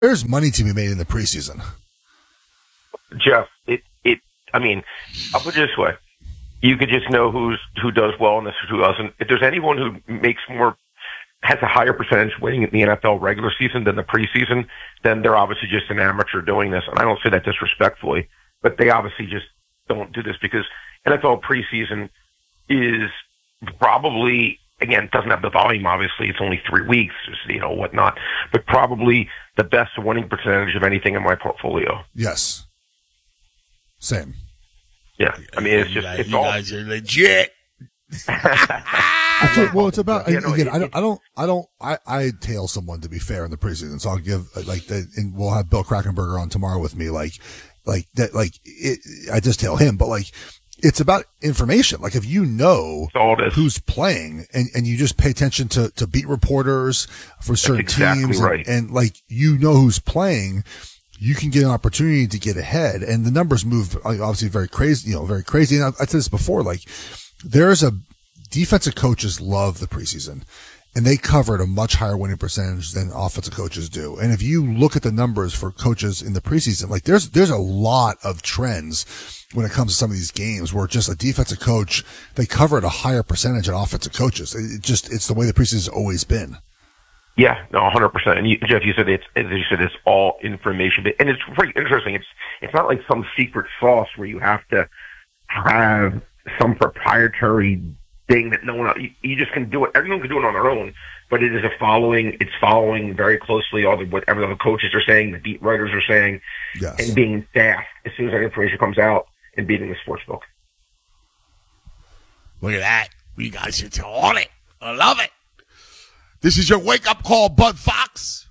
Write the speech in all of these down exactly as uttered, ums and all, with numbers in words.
There's money to be made in the preseason. Jeff, it, it, I mean, I'll put it this way. You could just know who's, who does well in this or who doesn't. If there's anyone who makes more, has a higher percentage winning in the N F L regular season than the preseason, then they're obviously just an amateur doing this. And I don't say that disrespectfully, but they obviously just don't do this because N F L preseason is probably, again, it doesn't have the volume, obviously. It's only three weeks, you know, whatnot, but probably the best winning percentage of anything in my portfolio. Yes. Same. Yeah. I mean, it's just, you guys, it's you all. guys are legit. Okay, well, it's about, Yeah, no, again, it- I don't, I don't, I don't, I, I tail someone to be fair in the preseason. So I'll give, like, the, and we'll have Bill Krackenberger on tomorrow with me. Like, like that, like, it, I just tail him, but like, it's about information. Like, if you know who's playing and, and you just pay attention to, to beat reporters for certain exactly teams right. and, and like, you know who's playing, you can get an opportunity to get ahead. And the numbers move obviously very crazy, you know, very crazy. And I've, I've said this before, like, there's a defensive coaches love the preseason and they cover at a much higher winning percentage than offensive coaches do. And if you look at the numbers for coaches in the preseason, like there's, there's a lot of trends when it comes to some of these games where just a defensive coach, they cover at a higher percentage than offensive coaches. It just, it's the way the preseason has always been. Yeah, no, one hundred percent. And you, Jeff, you said it's, as you said, it's all information. And it's very interesting. It's, it's not like some secret sauce where you have to have some proprietary thing that no one else, you, you just can do it. Everyone can do it on their own, but it is a following, it's following very closely all the, whatever the coaches are saying, the beat writers are saying, yes. and being fast as soon as that information comes out and beating the sports book. Look at that. We guys are on it. I love it. This is your wake-up call, Bud Fox.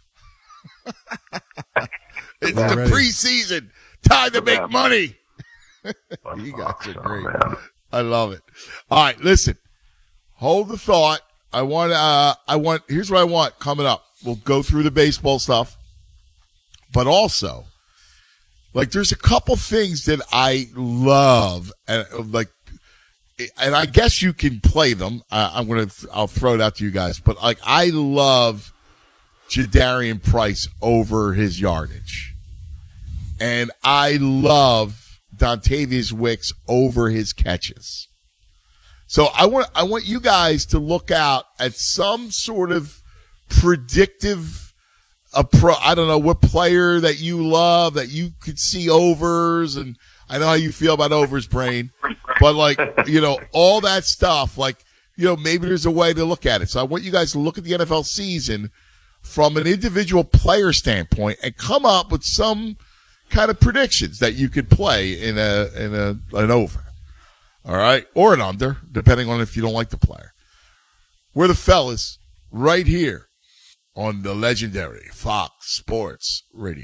It's the Already. preseason. Time to make Yeah. money. You guys are great. I love it. All right, listen. Hold the thought. I want, uh, I want, here's what I want coming up. We'll go through the baseball stuff, but also, like, there's a couple things that I love, and like, and I guess you can play them. Uh, I'm gonna, I'll throw it out to you guys, but like, I love Jadarian Price over his yardage, and I love Dontavius Wicks over his catches. So I want, I want you guys to look out at some sort of predictive, a pro, I don't know what player that you love that you could see overs, and I know how you feel about overs, Brain, but like, you know, all that stuff, like, you know, maybe there's a way to look at it. So I want you guys to look at the N F L season from an individual player standpoint and come up with some kind of predictions that you could play in a, in a, an over. All right. Or an under, depending on if you don't like the player. We're the fellas right here on the legendary Fox Sports Radio.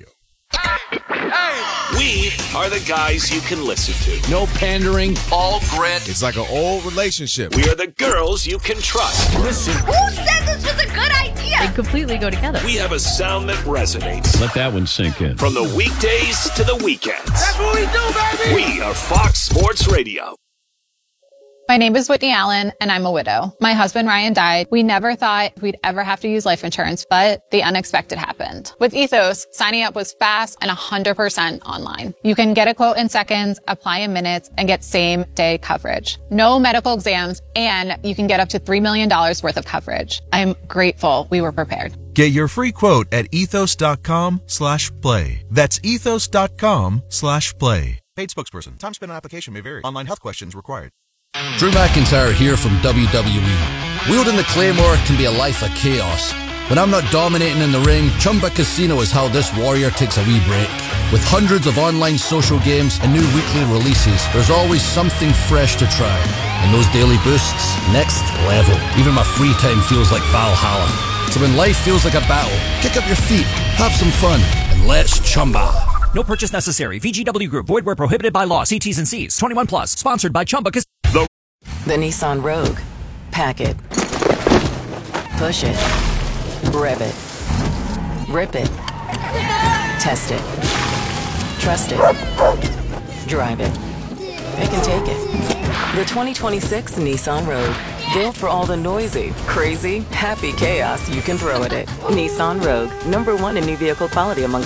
We are the guys you can listen to. No pandering. All grit. It's like an old relationship. We are the girls you can trust. Listen. Who said this was a good idea? They completely go together. We have a sound that resonates. Let that one sink in. From the weekdays to the weekends. That's what we do, baby! We are Fox Sports Radio. My name is Whitney Allen, and I'm a widow. My husband, Ryan, died. We never thought we'd ever have to use life insurance, but the unexpected happened. With Ethos, signing up was fast and one hundred percent online. You can get a quote in seconds, apply in minutes, and get same-day coverage. No medical exams, and you can get up to three million dollars worth of coverage. I'm grateful we were prepared. Get your free quote at ethos.com slash play. That's ethos.com slash play. Paid spokesperson. Time spent on application may vary. Online health questions required. Drew McIntyre here from W W E. Wielding the Claymore can be a life of chaos. When I'm not dominating in the ring, Chumba Casino is how this warrior takes a wee break. With hundreds of online social games and new weekly releases, there's always something fresh to try. And those daily boosts, next level. Even my free time feels like Valhalla. So when life feels like a battle, kick up your feet, have some fun, and let's Chumba. No purchase necessary. V G W Group. Void where prohibited by law. See T's and C's. twenty-one plus. Sponsored by Chumba Casino. The, the Nissan Rogue. Pack it. Push it. Rev it. Rip it. Test it. Trust it. Drive it. It can take it. The twenty twenty-six Nissan Rogue. Built for all the noisy, crazy, happy chaos you can throw at it. Nissan Rogue, number one in new vehicle quality among